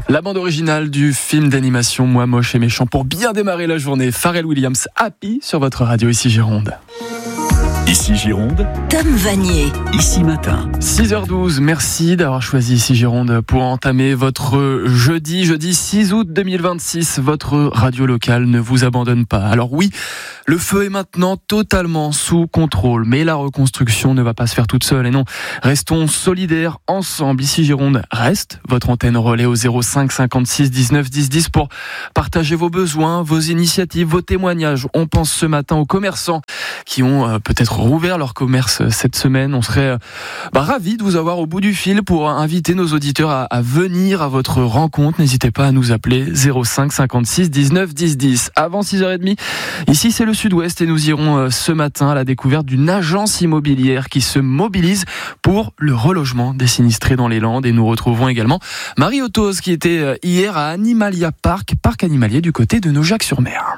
La bande originale du film d'animation Moi moche et méchant pour bien démarrer la journée. Pharrell Williams, Happy sur votre radio ici Gironde. Ici Gironde, Tom Vanier. Ici Matin. 6h12, merci d'avoir choisi Ici Gironde pour entamer votre jeudi 6 août 2026. Votre radio locale ne vous abandonne pas. Alors oui, le feu est maintenant totalement sous contrôle, mais la reconstruction ne va pas se faire toute seule. Et non, restons solidaires ensemble. Ici Gironde reste votre antenne relais au 05 56 19 10 10 pour partager vos besoins, vos initiatives, vos témoignages. On pense ce matin aux commerçants qui ont peut-être rouvert leur commerce cette semaine. On serait ravis de vous avoir au bout du fil pour inviter nos auditeurs à venir à votre rencontre. N'hésitez pas à nous appeler 05 56 19 10 10. Avant 6h30, ici c'est le Sud-Ouest et nous irons ce matin à la découverte d'une agence immobilière qui se mobilise pour le relogement des sinistrés dans les Landes. Et nous retrouvons également Marie Ottoz qui était hier à Animalia parc animalier du côté de Naujac-sur-Mer.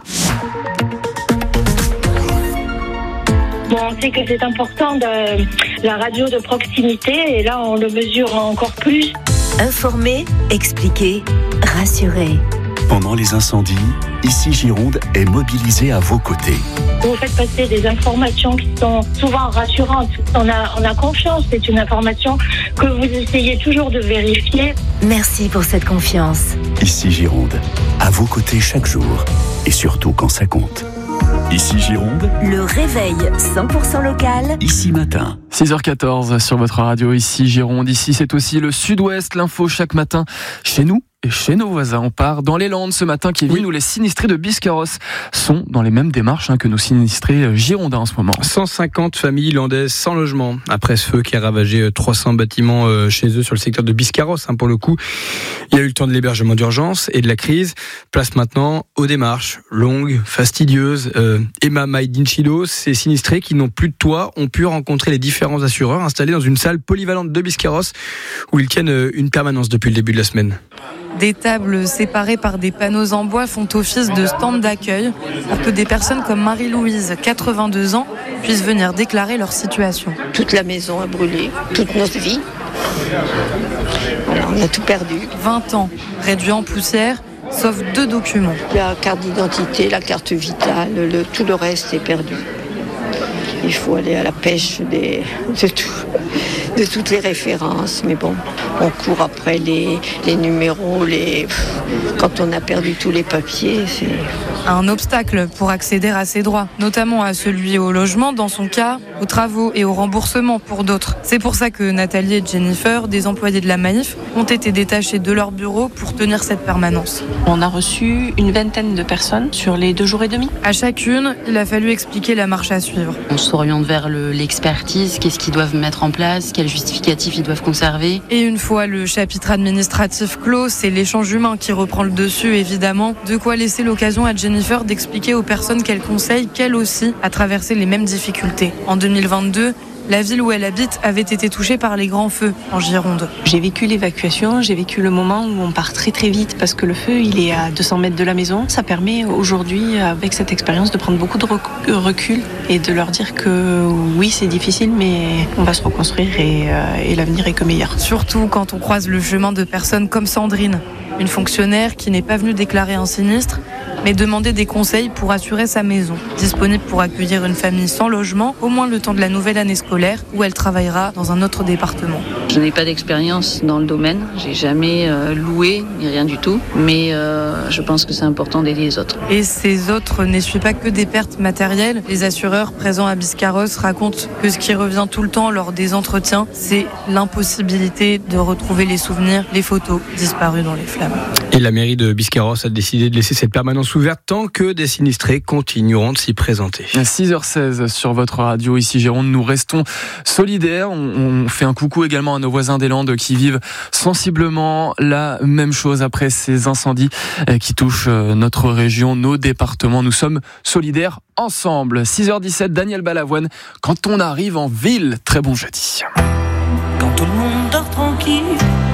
Bon, on sait que c'est important la radio de proximité et là on le mesure encore plus. Informer, expliquer, rassurer. Pendant les incendies, Ici Gironde est mobilisé à vos côtés. Vous faites passer des informations qui sont souvent rassurantes. On a confiance, c'est une information que vous essayez toujours de vérifier. Merci pour cette confiance. Ici Gironde, à vos côtés chaque jour et surtout quand ça compte. Ici Gironde, le réveil 100% local. Ici Matin. 6h14 sur votre radio, ici Gironde. Ici c'est aussi le Sud-Ouest, l'info chaque matin chez nous et chez nos voisins. On part dans les Landes ce matin, Kevin, où les sinistrés de Biscarrosse sont dans les mêmes démarches que nos sinistrés girondins en ce moment. 150 familles landaises sans logement après ce feu qui a ravagé 300 bâtiments chez eux sur le secteur de Biscarrosse. Pour le coup, il y a eu le temps de l'hébergement d'urgence et de la crise. Place maintenant aux démarches longues, fastidieuses. Emma Maïdinchido, ces sinistrés qui n'ont plus de toit ont pu rencontrer les différents assureurs installés dans une salle polyvalente de Biscarrosse où ils tiennent une permanence depuis le début de la semaine. Des tables séparées par des panneaux en bois font office de stand d'accueil pour que des personnes comme Marie-Louise, 82 ans, puissent venir déclarer leur situation. Toute la maison a brûlé, toute notre vie. Voilà, on a tout perdu. 20 ans, réduits en poussière, sauf 2 documents. La carte d'identité, la carte vitale, tout le reste est perdu. Il faut aller à la pêche de toutes les références, mais bon, on court après les numéros, quand on a perdu tous les papiers, c'est un obstacle pour accéder à ses droits, notamment à celui au logement, dans son cas, aux travaux et au remboursement pour d'autres. C'est pour ça que Nathalie et Jennifer, des employés de la Maïf, ont été détachés de leur bureau pour tenir cette permanence. On a reçu une vingtaine de personnes sur les 2 jours et demi. À chacune, il a fallu expliquer la marche à suivre. On s'oriente vers l'expertise, qu'est-ce qu'ils doivent mettre en place, quels justificatifs ils doivent conserver. Et une fois le chapitre administratif clos, c'est l'échange humain qui reprend le dessus, évidemment. De quoi laisser l'occasion à Jennifer d'expliquer aux personnes qu'elle conseille, qu'elle aussi, a traversé les mêmes difficultés. En 2022, la ville où elle habite avait été touchée par les grands feux en Gironde. J'ai vécu l'évacuation, j'ai vécu le moment où on part très très vite parce que le feu il est à 200 mètres de la maison. Ça permet aujourd'hui, avec cette expérience, de prendre beaucoup de recul et de leur dire que oui c'est difficile mais on va se reconstruire et l'avenir est que meilleur. Surtout quand on croise le chemin de personnes comme Sandrine, une fonctionnaire qui n'est pas venue déclarer un sinistre, mais demander des conseils pour assurer sa maison. Disponible pour accueillir une famille sans logement, au moins le temps de la nouvelle année scolaire, où elle travaillera dans un autre département. Je n'ai pas d'expérience dans le domaine, j'ai jamais loué, ni rien du tout, mais je pense que c'est important d'aider les autres. Et ces autres n'essuient pas que des pertes matérielles. Les assureurs présents à Biscarrosse racontent que ce qui revient tout le temps lors des entretiens, c'est l'impossibilité de retrouver les souvenirs, les photos disparues dans les flammes. Et la mairie de Biscarrosse a décidé de laisser cette permanence ouverte tant que des sinistrés continueront de s'y présenter. À 6h16 sur votre radio, ici Gironde, nous restons solidaires. On fait un coucou également à nos voisins des Landes qui vivent sensiblement la même chose après ces incendies qui touchent notre région, nos départements. Nous sommes solidaires ensemble. 6h17, Daniel Balavoine, quand on arrive en ville. Très bon jeudi. Quand tout le monde dort tranquille